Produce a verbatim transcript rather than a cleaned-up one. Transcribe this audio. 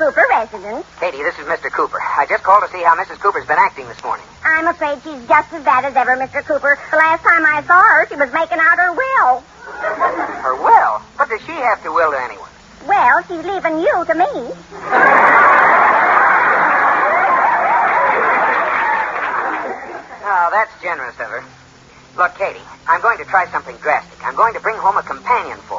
Cooper, residence. Katie, this is Mister Cooper. I just called to see how Missus Cooper's been acting this morning. I'm afraid she's just as bad as ever, Mister Cooper. The last time I saw her, she was making out her will. Her will? What does she have to will to anyone? Well, she's leaving you to me. Oh, that's generous of her. Look, Katie, I'm going to try something drastic. I'm going to bring home a companion for her.